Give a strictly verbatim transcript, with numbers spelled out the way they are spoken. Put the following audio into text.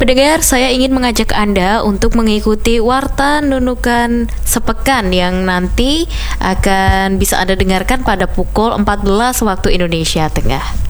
Pendengar, saya ingin mengajak Anda untuk mengikuti Warta Nunukan Sepekan yang nanti akan bisa Anda dengarkan pada pukul empat belas waktu Indonesia Tengah.